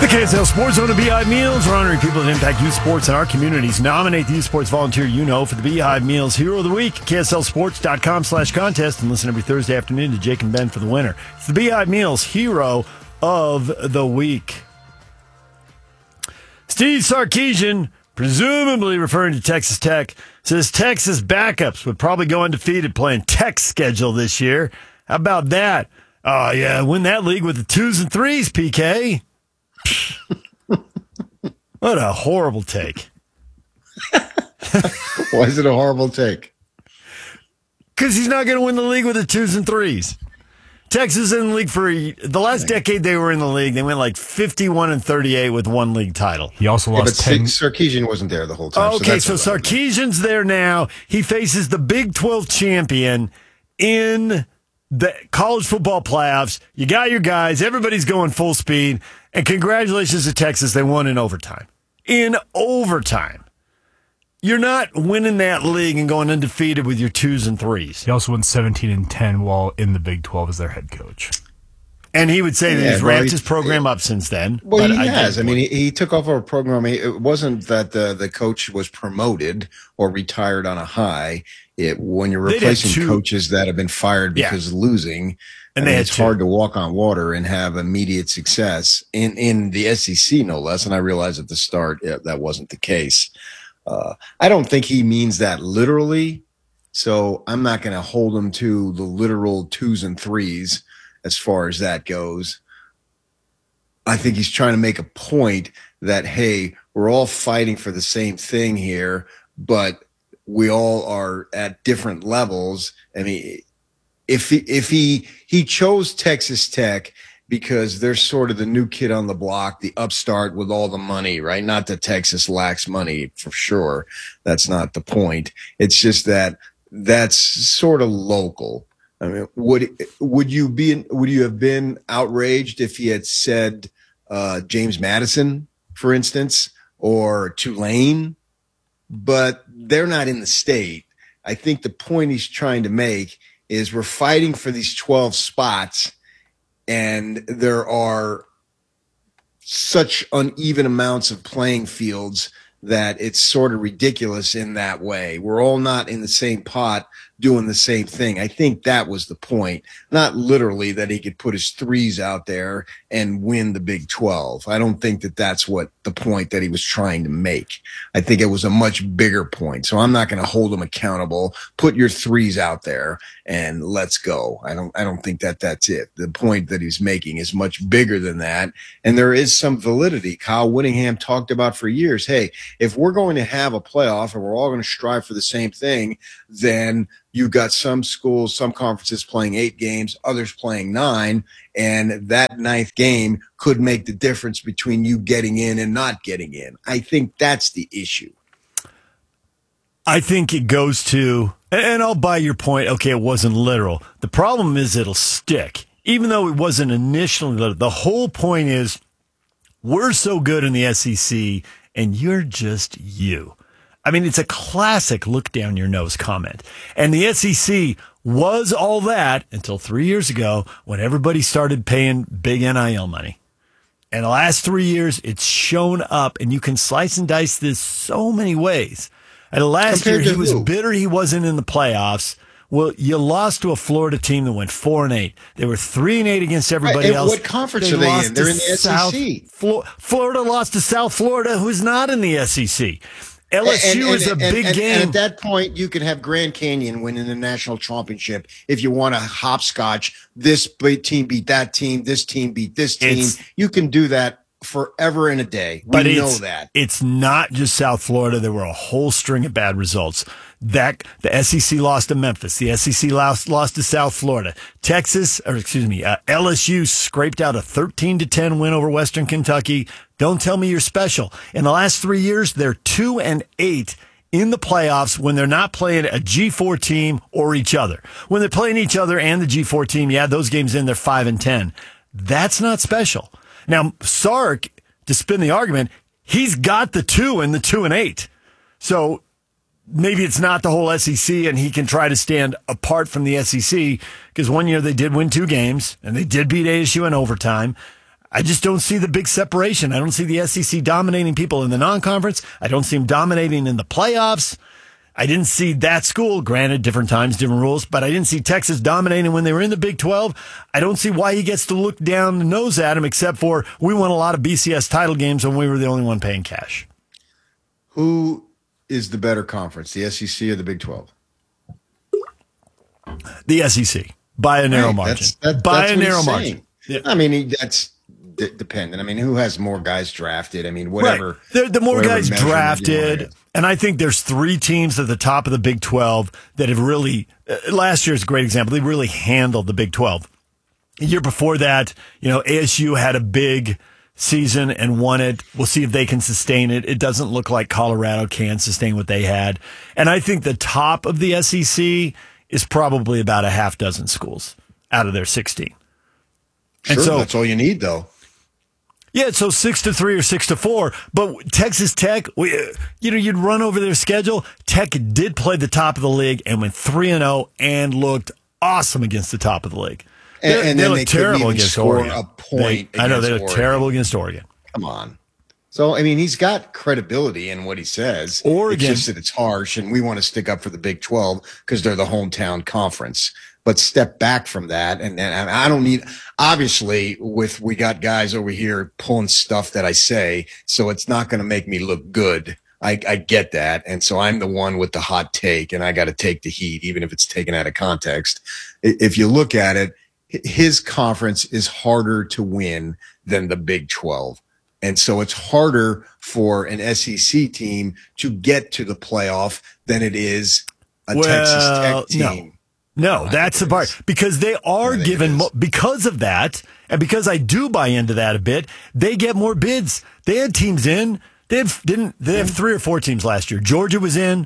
KSL Sports Zone of Beehive Meals. We're honoring people that impact youth sports in our communities. Nominate the youth sports volunteer you know for the Beehive Meals Hero of the Week. KSLSports.com/contest and listen every Thursday afternoon to Jake and Ben for the winner. It's the Beehive Meals Hero of the Week. Steve Sarkisian, presumably referring to Texas Tech, says Texas backups would probably go undefeated playing Tech's schedule this year. How about that? Oh, yeah, win that league with the 2s and 3s, PK. What a horrible take. Why is it a horrible take? Because he's not going to win the league with the 2s and 3s. Texas in the league for the last decade they were in the league. They went like 51-38 with one league title. He also lost 10. Sarkisian wasn't there the whole time. Okay, so Sarkisian's there now. He faces the Big 12 champion in the college football playoffs. You got your guys. Everybody's going full speed. And congratulations to Texas. They won in overtime. In overtime. You're not winning that league and going undefeated with your 2s and 3s. He also won 17-10 while in the Big 12 as their head coach. And he would say that he's ramped his program up since then. Well, he has. I mean, he took off our program. It wasn't that the coach was promoted or retired on a high. When you're replacing coaches that have been fired because losing, and it's hard to walk on water and have immediate success in the SEC, no less. And I realized at the start that wasn't the case. I don't think he means that literally, so I'm not going to hold him to the literal 2s and 3s as far as that goes. I think he's trying to make a point that, hey, we're all fighting for the same thing here, but we all are at different levels. I mean, if he chose Texas Tech because they're sort of the new kid on the block, the upstart with all the money, right? Not that Texas lacks money for sure. That's not the point. It's just that that's sort of local. I mean, would you have been outraged if he had said James Madison, for instance, or Tulane? But they're not in the state. I think the point he's trying to make is we're fighting for these 12 spots, and there are such uneven amounts of playing fields that it's sort of ridiculous in that way. We're all not in the same pot doing the same thing. I think that was the point. Not literally that he could put his 3s out there and win the Big 12. I don't think that that's what the point that he was trying to make. I think it was a much bigger point. So I'm not going to hold him accountable. Put your 3s out there and let's go. I don't think that that's it. The point that he's making is much bigger than that. And there is some validity. Kyle Whittingham talked about for years, hey, if we're going to have a playoff and we're all going to strive for the same thing, then you've got some schools, some conferences playing 8 games, others playing 9, and that 9th game could make the difference between you getting in and not getting in. I think that's the issue. I think it goes to, and I'll buy your point, okay, it wasn't literal. The problem is it'll stick. Even though it wasn't initially literal, the whole point is we're so good in the SEC, and you're just you. I mean, it's a classic look down your nose comment. And the SEC was all that until 3 years ago when everybody started paying big NIL money. And the last 3 years, it's shown up, and you can slice and dice this so many ways. And last year, he was bitter he wasn't in the playoffs. Well, you lost to a Florida team that went 4-8. They were 3-8 against everybody else. What conference are they in? They're in the SEC. Florida lost to South Florida, who's not in the SEC. LSU is a big game. And at that point, you can have Grand Canyon winning the national championship if you want to hopscotch. This team beat that team. This team beat this team. You can do that forever and a day. We know that. It's not just South Florida. There were a whole string of bad results. The SEC lost to Memphis. The SEC lost to South Florida. LSU scraped out a 13-10 win over Western Kentucky. Don't tell me you're special. In the last 3 years, they're 2-8 in the playoffs when they're not playing a G4 team or each other. When they're playing each other and the G4 team, those games in, they're 5-10. That's not special. Now, Sark, to spin the argument, he's got the 2 and the 2-8. So maybe it's not the whole SEC, and he can try to stand apart from the SEC because one year they did win 2 games, and they did beat ASU in overtime. I just don't see the big separation. I don't see the SEC dominating people in the non-conference. I don't see them dominating in the playoffs. I didn't see that school, granted, different times, different rules, but I didn't see Texas dominating when they were in the Big 12. I don't see why he gets to look down the nose at him, except for we won a lot of BCS title games when we were the only one paying cash. Who is the better conference, the SEC or the Big 12? The SEC, by a narrow margin. By a narrow margin. Yeah. I mean, that's dependent. I mean, who has more guys drafted? I mean, whatever. Right. The more guys drafted, and I think there's 3 teams at the top of the Big 12 that have really, last year's a great example, they really handled the Big 12. The year before that, ASU had a big season and won it. We'll see if they can sustain it. It doesn't look like Colorado can sustain what they had. And I think the top of the SEC is probably about a half dozen schools out of their 16. Sure, and so that's all you need, though. Yeah, so 6-3 or 6-4. But Texas Tech, you'd run over their schedule. Tech did play the top of the league and went 3-0 and looked awesome against the top of the league. And they looked terrible against Oregon. A point. I know they looked terrible against Oregon. Come on. So, I mean, he's got credibility in what he says. Oregon. It's just that it's harsh, and we want to stick up for the Big 12 because they're the hometown conference. But step back from that, and I don't need. Obviously, we got guys over here pulling stuff that I say, so it's not going to make me look good. I get that, and so I'm the one with the hot take, and I got to take the heat, even if it's taken out of context. If you look at it, his conference is harder to win than the Big 12. And so it's harder for an SEC team to get to the playoff than it is a Texas Tech team. No, that's the part. Because they are given, because of that, and because I do buy into that a bit, they get more bids. They had teams in. They have 3 or 4 teams last year. Georgia was in.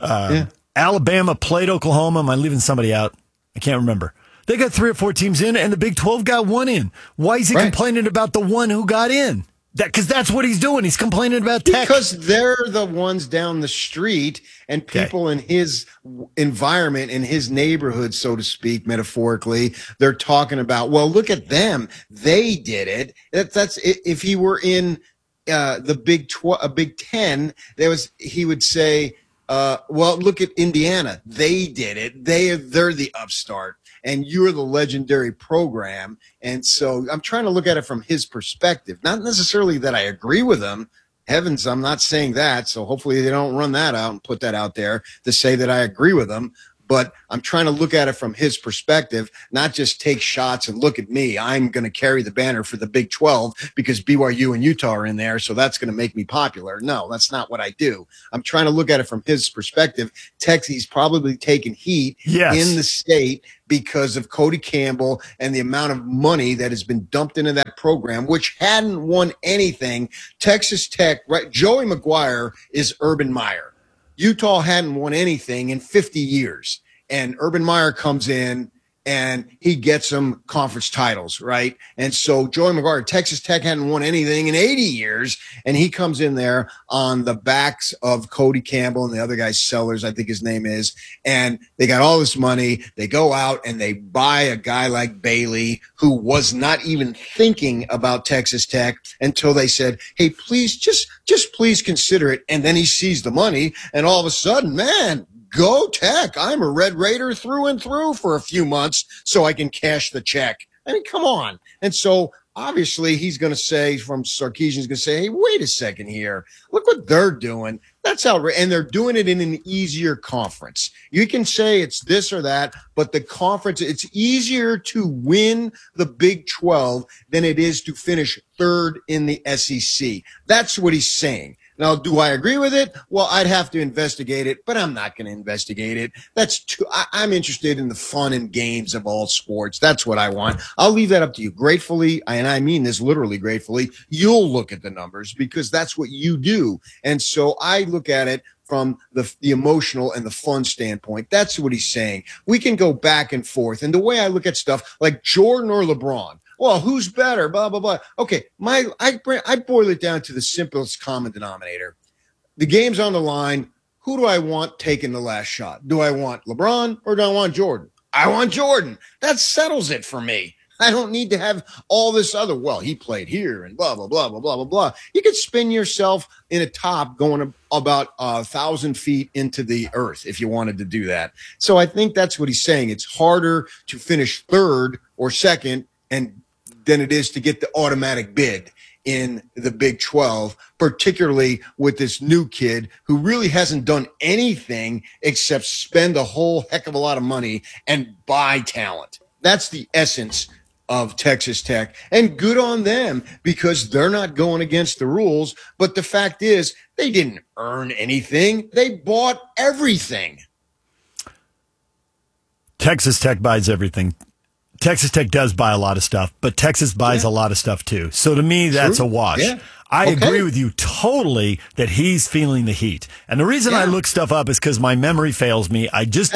Alabama played Oklahoma. Am I leaving somebody out? I can't remember. They got 3 or 4 teams in, and the Big 12 got 1 in. Why is he complaining about the one who got in? Because that's what he's doing. He's complaining about Tech. Because they're the ones down the street, and people in his environment, in his neighborhood, so to speak, metaphorically, they're talking about, well, look at them. They did it. That's if he were in the Big 10, he would say, well, look at Indiana. They did it. They're the upstart. And you're the legendary program. And so I'm trying to look at it from his perspective. Not necessarily that I agree with him. Heavens, I'm not saying that. So hopefully they don't run that out and put that out there to say that I agree with him. But I'm trying to look at it from his perspective, not just take shots and look at me. I'm going to carry the banner for the Big 12 because BYU and Utah are in there, so that's going to make me popular. No, that's not what I do. I'm trying to look at it from his perspective. Texas probably taken heat in the state because of Cody Campbell and the amount of money that has been dumped into that program, which hadn't won anything. Texas Tech, right? Joey McGuire is Urban Meyer. Utah hadn't won anything in 50 years. And Urban Meyer comes in and he gets some conference titles, right? And so Joey McGuire, Texas Tech hadn't won anything in 80 years. And he comes in there on the backs of Cody Campbell and the other guy, Sellers, I think his name is. And they got all this money. They go out and they buy a guy like Bailey, who was not even thinking about Texas Tech until they said, hey, please, just please consider it. And then he sees the money and all of a sudden, man, go Tech. I'm a Red Raider through and through for a few months so I can cash the check. I mean, come on. And so obviously he's going to say, from Sarkisian's going to say, hey, wait a second here. Look what they're doing. That's outrageous. And they're doing it in an easier conference. You can say it's this or that, but the conference, it's easier to win the Big 12 than it is to finish third in the SEC. That's what he's saying. Now, do I agree with it? Well, I'd have to investigate it, but I'm not going to investigate it. I'm interested in the fun and games of all sports. That's what I want. I'll leave that up to you. Gratefully, and I mean this literally gratefully, you'll look at the numbers because that's what you do. And so I look at it from the emotional and the fun standpoint. That's what he's saying. We can go back and forth. And the way I look at stuff like Jordan or LeBron, well, who's better? Blah, blah, blah. Okay, I boil it down to the simplest common denominator. The game's on the line. Who do I want taking the last shot? Do I want LeBron or do I want Jordan? I want Jordan. That settles it for me. I don't need to have all this other, well, he played here and blah, blah, blah, blah, blah, blah, blah. You could spin yourself in a top going about 1,000 feet into the earth if you wanted to do that. So I think that's what he's saying. It's harder to finish third or second than it is to get the automatic bid in the Big 12, particularly with this new kid who really hasn't done anything except spend a whole heck of a lot of money and buy talent. That's the essence of Texas Tech, and good on them because they're not going against the rules. But the fact is, they didn't earn anything. They bought everything. Texas Tech buys everything. Texas Tech does buy a lot of stuff, but Texas buys a lot of stuff too. So to me, that's a wash. Yeah. I agree with you totally that he's feeling the heat. And the reason I look stuff up is because my memory fails me. I just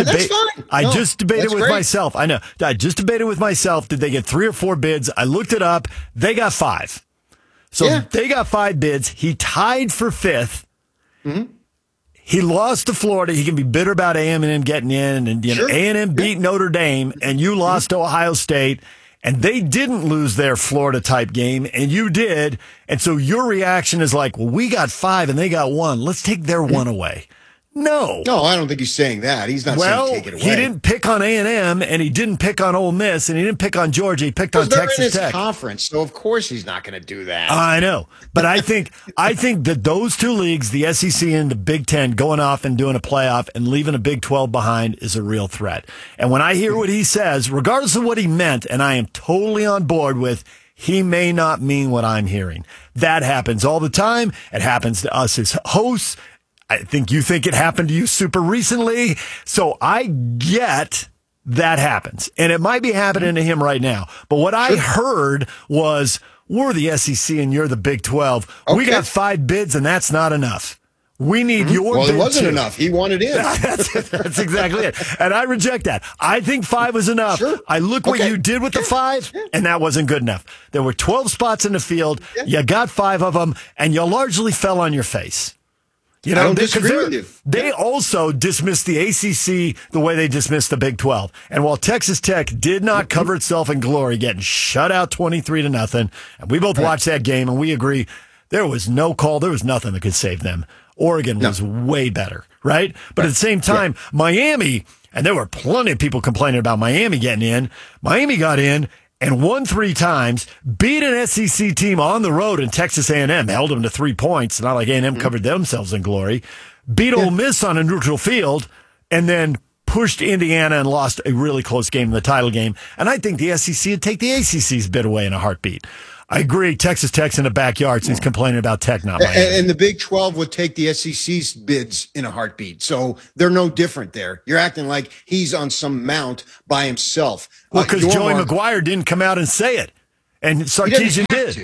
debated with myself. I know. I just debated with myself. Did they get 3 or 4 bids? I looked it up. They got 5. So they got 5 bids. He tied for 5th. Mm-hmm. He lost to Florida. He can be bitter about A&M getting in, and A&M beat Notre Dame, and you lost to Ohio State, and they didn't lose their Florida-type game, and you did. And so your reaction is like, well, we got 5 and they got 1. Let's take their 1 away. No, I don't think he's saying that. He's not saying take it away. He didn't pick on A&M, and he didn't pick on Ole Miss, and he didn't pick on Georgia. He picked on Texas Tech. They're in his conference, so of course he's not going to do that. I know, but I think that those 2 leagues, the SEC and the Big Ten, going off and doing a playoff and leaving a Big 12 behind is a real threat. And when I hear what he says, regardless of what he meant, and I am totally on board with, he may not mean what I'm hearing. That happens all the time. It happens to us as hosts. I think you think it happened to you super recently. So I get that happens. And it might be happening to him right now. But what I heard was, we're the SEC and you're the Big 12. Okay. We got 5 bids and that's not enough. We need your bid. Well, it wasn't enough. He wanted in. That's exactly it. And I reject that. I think 5 was enough. Sure. I look what you did with the 5, and that wasn't good enough. There were 12 spots in the field. Yeah. You got 5 of them, and you largely fell on your face. I don't disagree with you. They also dismissed the ACC the way they dismissed the Big 12. And while Texas Tech did not cover itself in glory, getting shut out 23-0, and we both watched that game, and we agree there was no call. There was nothing that could save them. Oregon was way better, right? But at the same time, Miami, and there were plenty of people complaining about Miami getting in. Miami got in and won 3 times, beat an SEC team on the road in Texas A&M, held them to 3 points, not like A&M covered themselves in glory, beat Ole Miss on a neutral field, and then pushed Indiana and lost a really close game in the title game. And I think the SEC would take the ACC's bid away in a heartbeat. I agree. Texas Tech's in the backyard, so he's complaining about Tech not Miami. And the Big 12 would take the SEC's bids in a heartbeat. So they're no different there. You're acting like he's on some mount by himself. Well, because Joey McGuire didn't come out and say it, and Sarkisian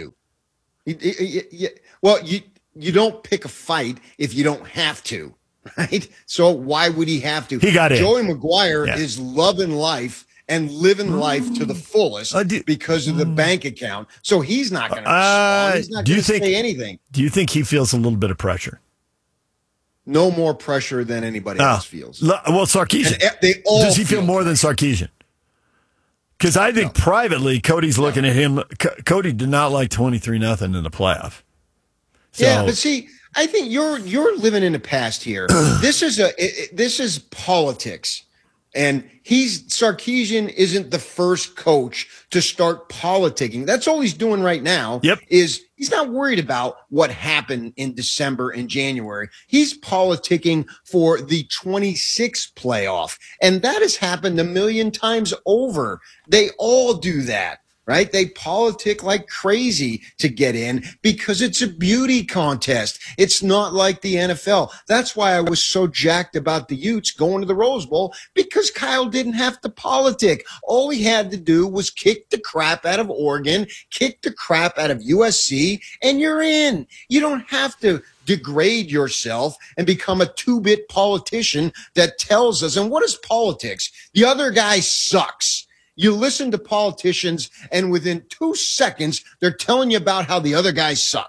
did. Well, you don't pick a fight if you don't have to, right? So why would he have to? He got in. Joey McGuire is loving life and living life to the fullest because of the bank account. So he's not going to respond. He's not going to say anything. Do you think he feels a little bit of pressure? No more pressure than anybody else feels. Well, Sarkisian. Does he feel more than Sarkisian? Because I think privately, Cody's looking at him. Cody did not like 23-0 in the playoff. So, yeah, but see, I think you're living in the past here. This is politics. And Sarkisian isn't the first coach to start politicking. That's all he's doing right now. Is he's not worried about what happened in December and January. He's politicking for the 26th playoff. And that has happened a million times over. They all do that. Right? They politic like crazy to get in because it's a beauty contest. It's not like the NFL. That's why I was so jacked about the Utes going to the Rose Bowl, because Kyle didn't have to politic. All he had to do was kick the crap out of Oregon, kick the crap out of USC, and you're in. You don't have to degrade yourself and become a 2-bit politician that tells us. And what is politics? The other guy sucks. You listen to politicians, and within 2 seconds, they're telling you about how the other guy sucks.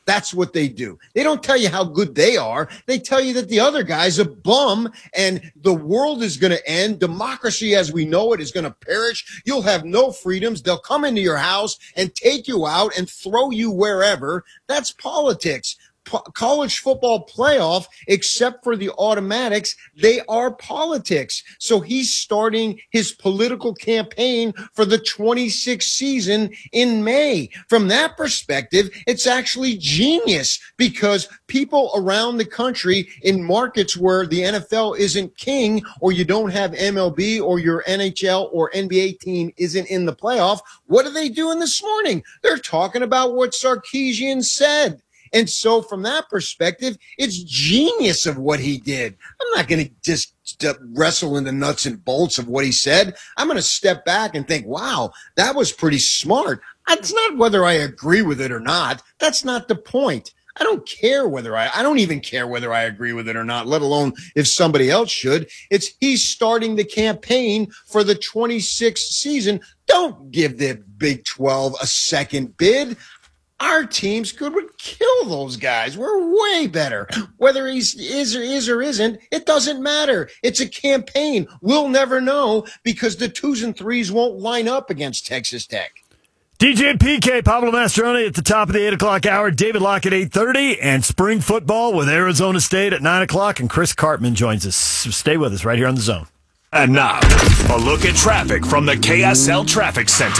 That's what they do. They don't tell you how good they are. They tell you that the other guy's a bum and the world is going to end. Democracy as we know it is going to perish. You'll have no freedoms. They'll come into your house and take you out and throw you wherever. That's politics. College football playoff, except for the automatics, they are politics. So he's starting his political campaign for the 26th season in May. From that perspective, it's actually genius because people around the country in markets where the NFL isn't king or you don't have MLB or your NHL or NBA team isn't in the playoff, what are they doing this morning? They're talking about what Sarkisian said. And so from that perspective, it's genius of what he did. I'm not going to just wrestle in the nuts and bolts of what he said. I'm going to step back and think, wow, that was pretty smart. It's not whether I agree with it or not. That's not the point. I don't care whether I don't even care whether I agree with it or not, let alone if somebody else should. It's he's starting the campaign for the 26th season. Don't give the Big 12 a second bid. Our teams would kill those guys. We're way better. Whether he is or isn't, it doesn't matter. It's a campaign. We'll never know because the 2s and 3s won't line up against Texas Tech. DJ PK, Pablo Mastroeni at the top of the 8 o'clock hour, David Locke at 8:30, and spring football with Arizona State at 9 o'clock, and Chris Cartman joins us. So stay with us right here on The Zone. And now, a look at traffic from the KSL Traffic Center.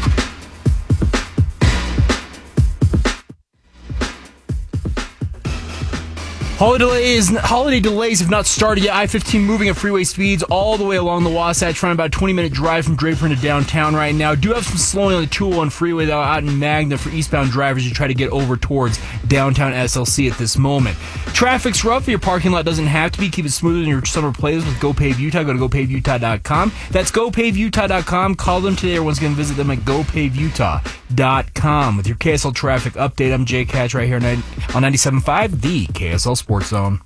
Holiday delays have not started yet. I-15 moving at freeway speeds all the way along the Wasatch Front, about a 20-minute drive from Draper into downtown right now. Do have some slowing on the 201 freeway, though, out in Magna for eastbound drivers who try to get over towards downtown SLC at this moment. Traffic's rough. Your parking lot doesn't have to be. Keep it smoother than your summer plays with GoPave Utah. Go to GoPaveUtah.com. That's GoPaveUtah.com. Call them today. Everyone's going to visit them at GoPaveUtah.com. With your KSL traffic update, I'm Jake Hatch right here on 97.5, the KSL Sports Zone.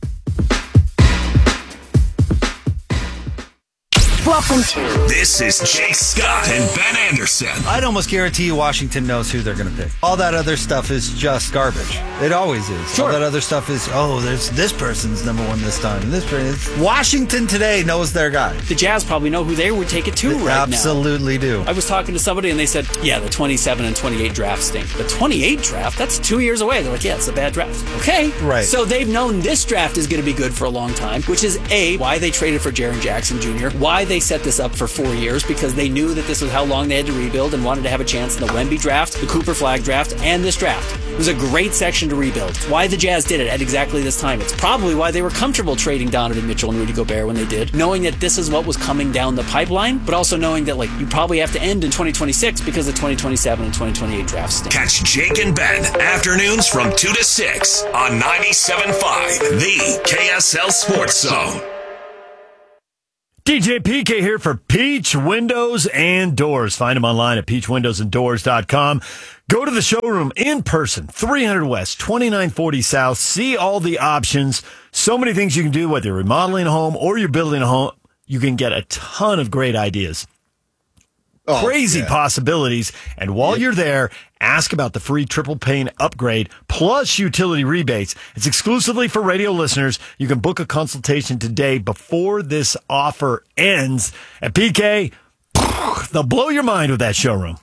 Welcome to. This is Jake Scott and Ben Anderson. I'd almost guarantee you Washington knows who they're going to pick. All that other stuff is just garbage. It always is. Sure. All that other stuff is, there's this person's number one this time. This person. Washington today knows their guy. The Jazz probably know who they would take it to right now. Absolutely do. I was talking to somebody and they said, yeah, the 27 and 28 draft stink. The 28 draft, that's 2 years away. They're like, yeah, it's a bad draft. Okay. Right. So they've known this draft is going to be good for a long time, which is A, why they traded for Jaren Jackson Jr., why they set this up for 4 years, because they knew that this was how long they had to rebuild and wanted to have a chance in the Wemby draft, the Cooper Flag draft, and this draft. It was a great section to rebuild. It's why the Jazz did it at exactly this time. It's probably why they were comfortable trading Donovan Mitchell and Rudy Gobert when they did, knowing that this is what was coming down the pipeline, but also knowing that you probably have to end in 2026 because the 2027 and 2028 drafts stink. Catch Jake and Ben afternoons from 2 to 6 on 97.5, the KSL Sports Zone. DJ PK here for Peach Windows and Doors. Find them online at peachwindowsanddoors.com. Go to the showroom in person, 300 West, 2940 South. See all the options. So many things you can do, whether you're remodeling a home or you're building a home. You can get a ton of great ideas. Crazy possibilities. And while you're there, ask about the free triple pane upgrade plus utility rebates. It's exclusively for radio listeners. You can book a consultation today before this offer ends. At PK, they'll blow your mind with that showroom.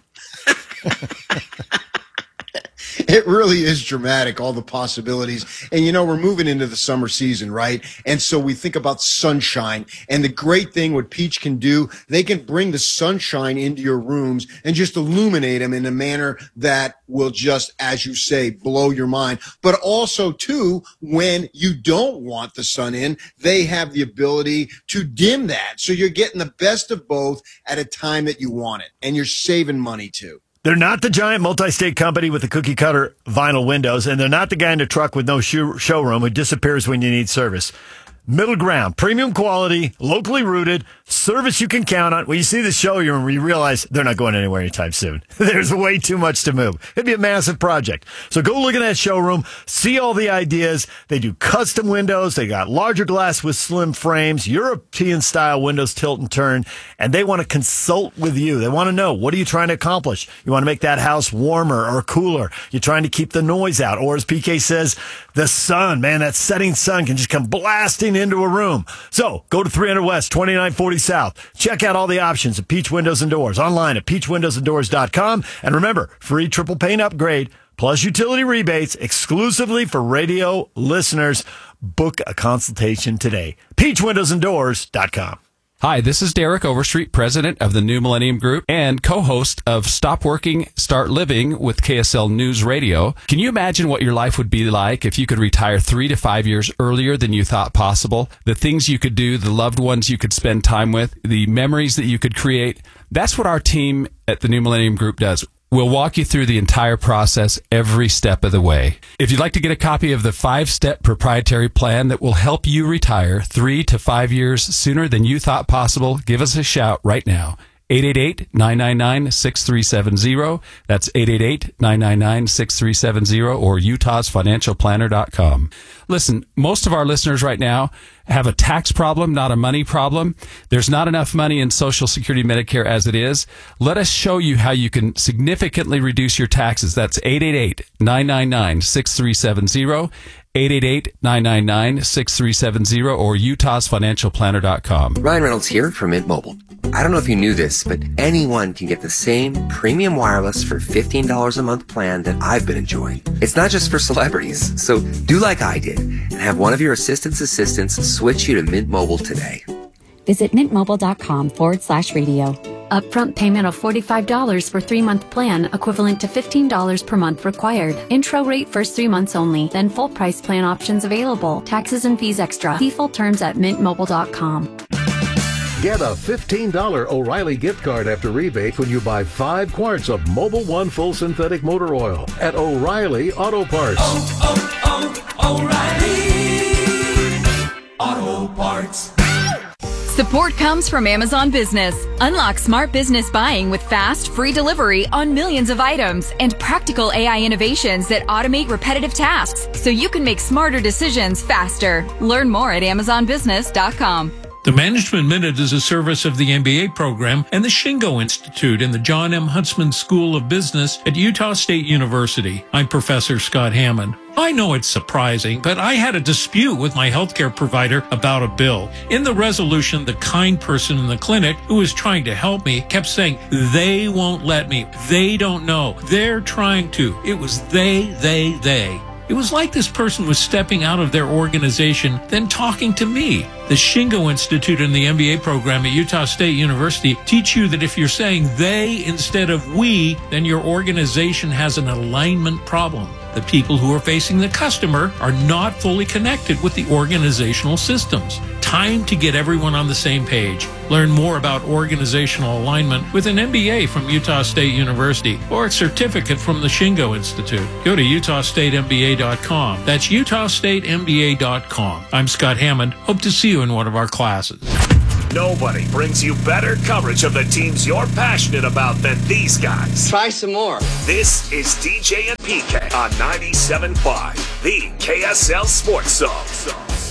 It really is dramatic, all the possibilities. And, we're moving into the summer season, right? And so we think about sunshine. And the great thing what Peach can do, they can bring the sunshine into your rooms and just illuminate them in a manner that will just, as you say, blow your mind. But also, too, when you don't want the sun in, they have the ability to dim that. So you're getting the best of both at a time that you want it. And you're saving money, too. They're not the giant multi-state company with the cookie-cutter vinyl windows, and they're not the guy in the truck with no showroom who disappears when you need service. Middle ground, premium quality, locally rooted, service you can count on. When you see the show, you realize they're not going anywhere anytime soon. There's way too much to move. It'd be a massive project. So go look at that showroom, see all the ideas. They do custom windows. They got larger glass with slim frames, European-style windows tilt and turn, and they want to consult with you. They want to know, what are you trying to accomplish? You want to make that house warmer or cooler? You're trying to keep the noise out. Or as PK says, the sun, man, that setting sun can just come blasting into a room. So go to 300 West, 2940 South. Check out all the options at Peach Windows and Doors. Online at peachwindowsanddoors.com. And remember, free triple pane upgrade plus utility rebates exclusively for radio listeners. Book a consultation today. peachwindowsanddoors.com. Hi, this is Derek Overstreet, president of the New Millennium Group and co-host of Stop Working, Start Living with KSL News Radio. Can you imagine what your life would be like if you could retire 3 to 5 years earlier than you thought possible? The things you could do, the loved ones you could spend time with, the memories that you could create. That's what our team at the New Millennium Group does. We'll walk you through the entire process every step of the way. If you'd like to get a copy of the 5-step proprietary plan that will help you retire 3 to 5 years sooner than you thought possible, give us a shout right now. 888-999-6370. That's 888-999-6370 or utahsfinancialplanner.com. Listen, most of our listeners right now have a tax problem, not a money problem. There's not enough money in Social Security Medicare as it is. Let us show you how you can significantly reduce your taxes. That's 888-999-6370. 888-999-6370 or utahsfinancialplanner.com. Ryan Reynolds here from Mint Mobile. I don't know if you knew this, but anyone can get the same premium wireless for $15 a month plan that I've been enjoying. It's not just for celebrities, so do like I did and have one of your assistants switch you to Mint Mobile today. Visit mintmobile.com/radio. Upfront payment of $45 for 3-month plan, equivalent to $15 per month required. Intro rate first 3 months only, then full price plan options available. Taxes and fees extra. See full terms at mintmobile.com. Get a $15 O'Reilly gift card after rebate when you buy 5 quarts of Mobil 1 full synthetic motor oil at O'Reilly Auto Parts. O'Reilly Auto Parts. Support comes from Amazon Business. Unlock smart business buying with fast, free delivery on millions of items and practical AI innovations that automate repetitive tasks so you can make smarter decisions faster. Learn more at amazonbusiness.com. The Management Minute is a service of the MBA program and the Shingo Institute in the John M. Huntsman School of Business at Utah State University. I'm Professor Scott Hammond. I know it's surprising, but I had a dispute with my healthcare provider about a bill. In the resolution, the kind person in the clinic who was trying to help me kept saying, they won't let me. They don't know. They're trying to. It was they. It was like this person was stepping out of their organization, then talking to me. The Shingo Institute and the MBA program at Utah State University teach you that if you're saying they instead of we, then your organization has an alignment problem. The people who are facing the customer are not fully connected with the organizational systems. Time to get everyone on the same page. Learn more about organizational alignment with an MBA from Utah State University or a certificate from the Shingo Institute. Go to utahstatemba.com. That's utahstatemba.com. I'm Scott Hammond. Hope to see you in one of our classes. Nobody brings you better coverage of the teams you're passionate about than these guys. Try some more. This is DJ and PK on 97.5, the KSL Sports Zone.